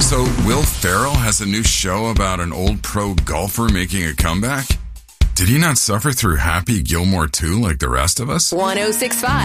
So, Will Ferrell has a new show about an old pro golfer making a comeback? Did he not suffer through Happy Gilmore 2 like the rest of us? 106.5